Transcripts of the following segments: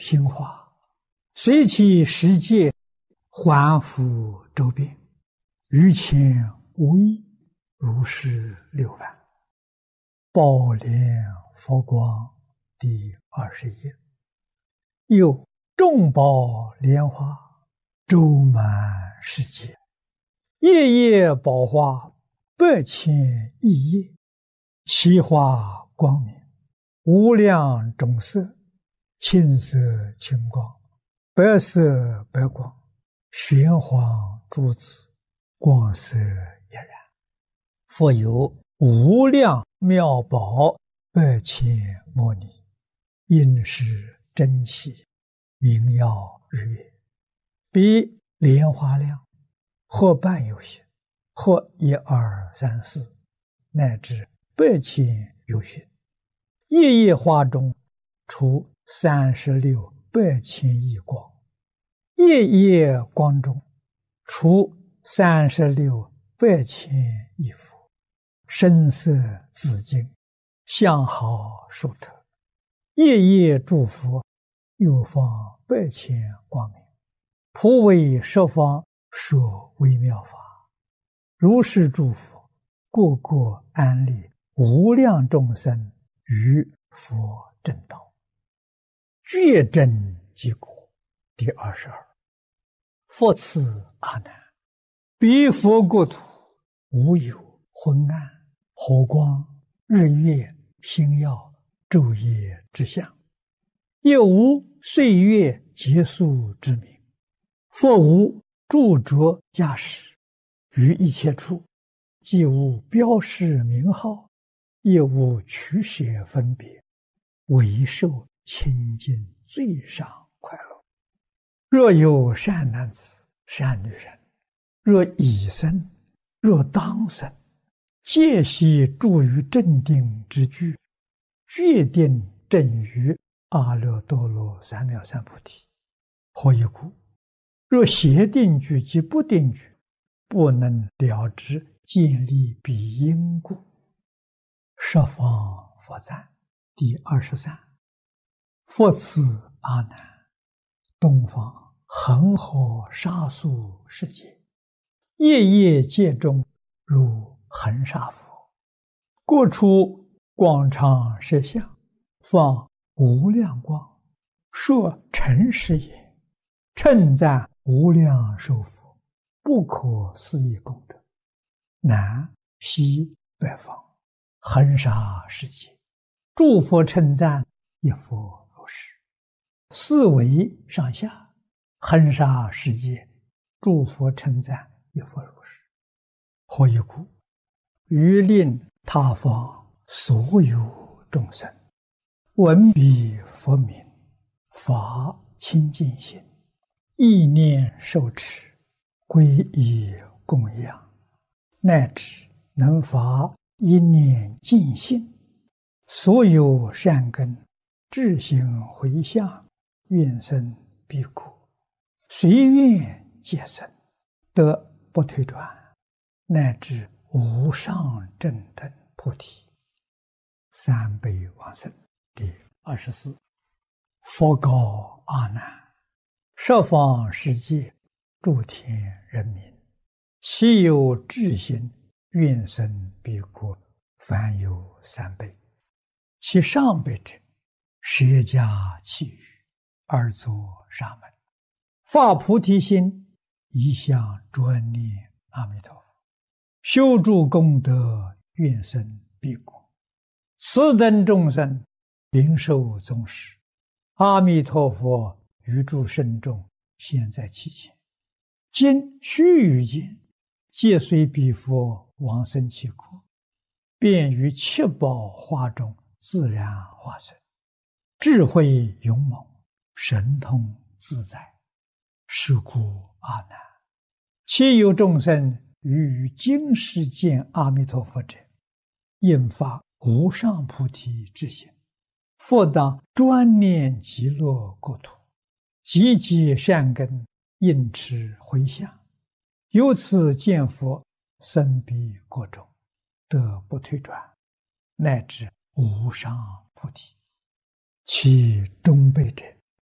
心化，随其世界还复周遍，于前无异，如是六番。宝莲佛光第20页。又众宝莲花周满世界，夜夜宝花8,000亿叶，其花光明，无量种色，青色青光，白色白光，玄黄珠子，光色俨然。复有无量妙宝8,000摩尼，应是珍稀，名耀日月，比莲花量，或半有些，或1、2、3、4，乃至8,000有许。夜夜花中出36 8,000亿光，夜夜光中出36 8,000亿佛，声色紫金，相好殊特。夜夜诸佛又放8,000光明，普为十方说微妙法。如是诸佛个个安立无量众生于佛正道，觉真即果。第22。复次阿难，彼佛国土无有昏暗、火光、日月、星耀、昼夜之相，也无岁月结束之名，复无著着驾驶，于一切处既无标示名号，也无取舍分别，唯受清净最上快乐。若有善男子、善女人，若已生，若当生，皆悉住于正定之具，决定正于阿耨多罗三藐三菩提。何以故？若邪定具及不定具，不能了知建立彼因故。十方佛赞第23。复次阿难，东方恒河沙数世界，夜夜界中如恒沙佛，各处广长舌相，放无量光，说诚实也，称赞无量寿佛，不可思议功德。南西北方恒沙世界，诸佛称赞一佛如是。四维上下恒沙世界，诸佛称赞一佛如是。何以故？于令他方所有众生闻彼佛名，发清净心，意念受持，皈依供养，乃至能发一念净心，所有善根智行回向，愿生彼国，随愿皆生，得不退转，乃至无上正等菩提。三辈往生第24。佛告阿难，十方世界诸天人民，其有智行愿生彼国，凡有3辈。其上辈者，舍家弃语，而作沙门，发菩提心，一向专念阿弥陀佛，修诸功德，愿生彼国。此等众生领受宗师，阿弥陀佛于诸圣众现在其前，今须臾间，皆随彼佛往生其国，便于七宝花中自然化身，智慧勇猛，神通自在。是故阿难，其有众生于今世见阿弥陀佛者，应发无上菩提之心，复当专念极乐国土，积极善根，应持回向，由此见佛，生彼国中，得不退转，乃至无上菩提。其中辈者，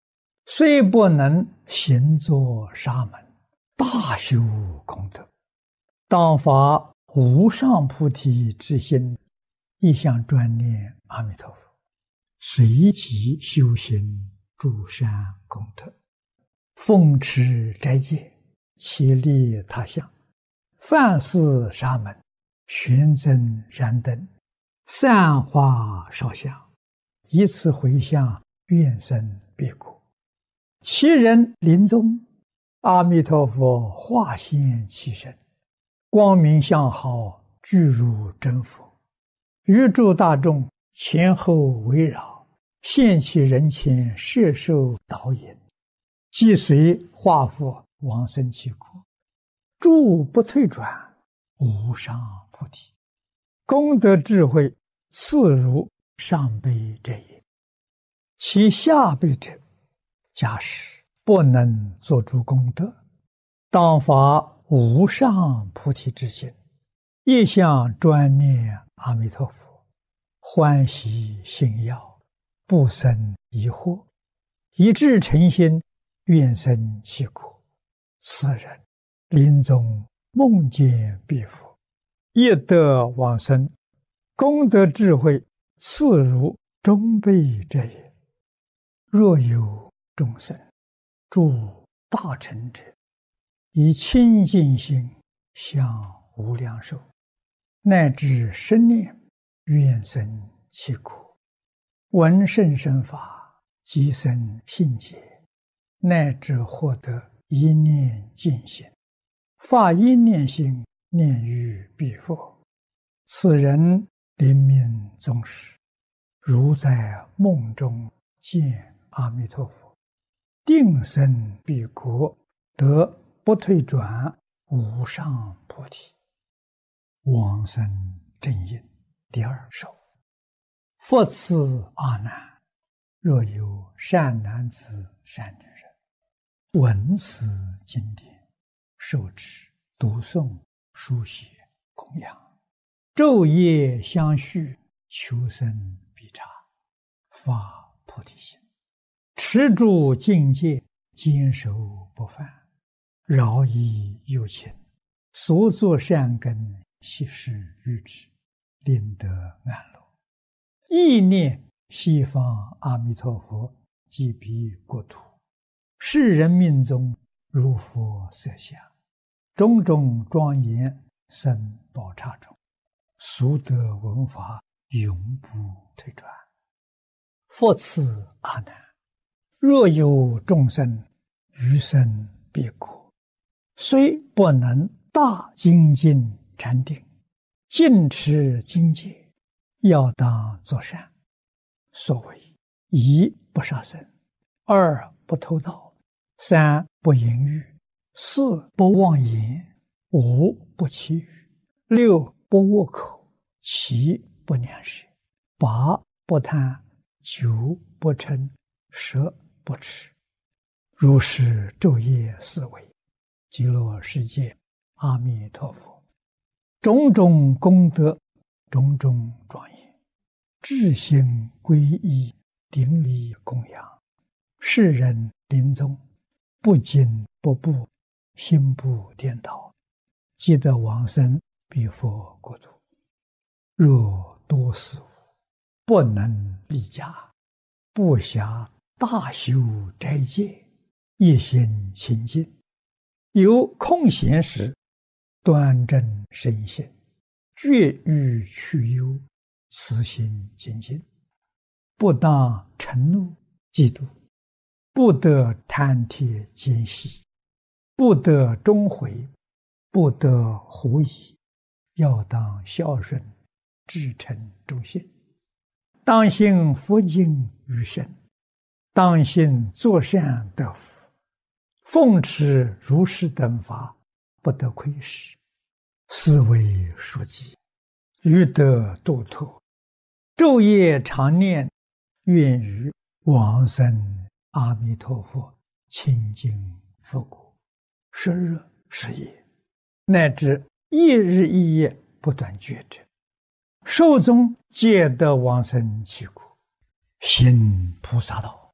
虽不能行作沙门，大修功德，当发无上菩提之心，一向专念阿弥陀佛，随即修行诸善功德，奉持斋戒，其利他乡，饭施沙门，玄增燃灯，散花烧香，以此回向愿生彼国。其人临终，阿弥陀佛化现其身，光明相好，具如真佛，于诸大众前后围绕，现其人前，摄受导引，即随化佛往生其国，诸不退转，无上菩提，功德智慧次如上辈者也。其下辈者，假使不能作诸功德，当发无上菩提之心，一向专念阿弥陀佛，欢喜信要，不生疑惑，以至诚心，愿生其国。此人临终梦见彼佛，业得往生，功德智慧次如中辈者也。若有众生诸大乘者，以清净心向无量寿，乃至生念愿生其国，闻甚深法，即生信解，乃至获得一念净心，发一念心，念于彼佛，此人临命终时，如在梦中见阿弥陀佛，定生彼国，得不退转无上菩提。往生正因第二首。复次阿难，若有善男子善女人，闻此经典，受持读诵书写供养，昼夜相续，求生必察，发菩提心，持住境界，坚守不犯，饶益有情，所作善根，悉施于之，令得安乐。意念西方阿弥陀佛即彼国土，世人命中如佛色相，种种庄严生宝刹中，俗得闻法，永不退转。复次阿难，若有众生余生彼国，虽不能大精进禅定，尽持经戒，要当作善。所谓一不杀生，二不偷盗，三不淫欲，四不妄言，五不绮语，六不恶口，七不两舌，八不贪，九不嗔，十不痴。如是昼夜思维，极乐世界阿弥陀佛，种种功德，种种庄严，至心皈依，顶礼供养，世人临终不惊不怖，心不颠倒，即得往生彼佛国土。若多事物，不能立家，不暇大修斋戒，一心清净，有空闲时，端正身心，绝欲去忧，慈心精进，不当嗔怒嫉妒，不得贪帖奸细，不得终悔，不得狐疑，要当孝顺，至诚忠信，当信佛经于身，当信作善得福，奉持如是等法，不得亏失，是为书记，欲得度脱，昼夜常念，愿于往生阿弥陀佛清净佛国，时日时夜，乃至一日一夜不断觉者，寿终皆得往生其国，行菩萨道。